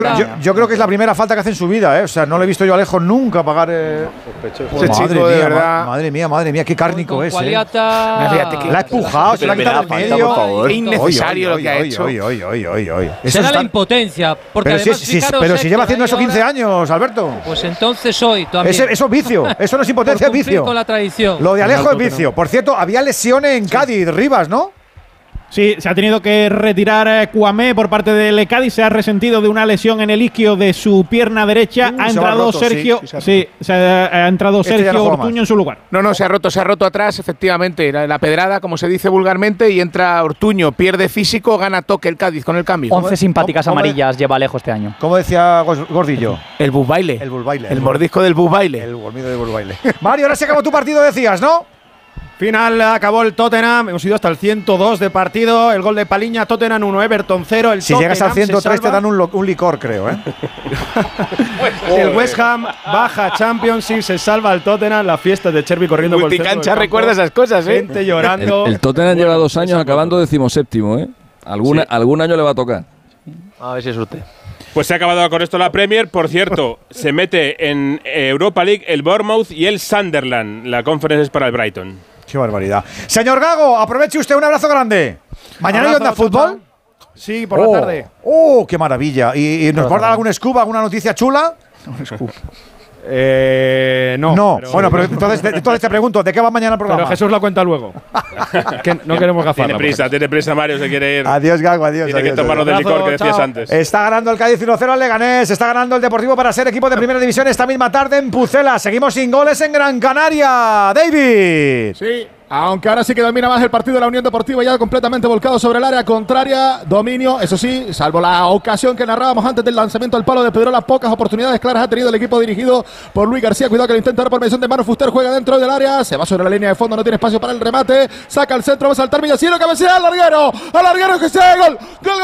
Yo creo que es la primera falta que hace en su vida, ¿eh? O sea, no le he visto yo a Alejo nunca pagar. Ese chico, de verdad. Madre mía, qué cárnico es. La ha empujado, se la ha quitado del medio. Qué innecesario lo que ha hecho. Será la impotencia. Porque pero si lleva haciendo eso 15 años, Alberto. Pues entonces hoy también. Eso es vicio. Eso no es impotencia, es vicio. Con la tradición. Lo de Alejo es vicio. Por cierto, había lesiones en Cádiz, Rivas, ¿no? Sí, se ha tenido que retirar Kouamé por parte del Cádiz. Se ha resentido de una lesión en el isquio de su pierna derecha. Ha entrado Sergio. Ha entrado Sergio Ortuño en su lugar. No, se ha roto atrás, efectivamente. La pedrada, como se dice vulgarmente, y entra Ortuño. Pierde físico, gana toque el Cádiz con el cambio. 11 simpáticas amarillas lleva Alejo este año. ¿Cómo decía Gordillo? El busbaile. El mordisco del busbaile. El golmido del busbaile. Mario, ahora se acabó tu partido, decías, ¿no? Final, acabó el Tottenham, hemos ido hasta el 102 de partido, el gol de Paliña, Tottenham 1, Everton 0. Si llegas al 103 te dan un licor, creo, ¿eh? El West Ham baja Championship, se salva el Tottenham, la fiesta de Cherby corriendo por el centro del campo. Recuerda esas cosas, ¿eh? Gente llorando. El Tottenham lleva 2 años acabando 17º, ¿eh? Algún año le va a tocar. A ver si es usted. Pues se ha acabado con esto la Premier. Por cierto, se mete en Europa League el Bournemouth y el Sunderland. La conferencia es para el Brighton. Qué barbaridad. Señor Gago, aproveche usted, un abrazo grande. ¿Mañana hay Onda Fútbol? Sí, por la tarde. ¡Oh, qué maravilla! ¿Y nos va a dar algún scoop, alguna noticia chula? No. Bueno, pero entonces te pregunto, ¿de qué va mañana el programa? Pero Jesús la cuenta luego. Que no queremos gafarla. Tiene prisa, Mario, se quiere ir. Adiós, Gago, adiós. Tiene que tomarnos del licor que decías antes. Está ganando el Cádiz 1-0 al Leganés. Está ganando el Deportivo para ser equipo de primera división esta misma tarde en Pucela. Seguimos sin goles en Gran Canaria. David. Sí. Aunque ahora sí que domina más el partido de la Unión Deportiva, ya completamente volcado sobre el área contraria. Dominio, eso sí, salvo la ocasión que narrábamos antes del lanzamiento al palo de Pedrola, pocas oportunidades claras ha tenido el equipo dirigido por Luis García. Cuidado que lo intenta ahora por mediación de Manu Fuster, juega dentro del área, se va sobre la línea de fondo, no tiene espacio para el remate, saca el centro, va a saltar Villacino, cabecea al larguero que se da gol.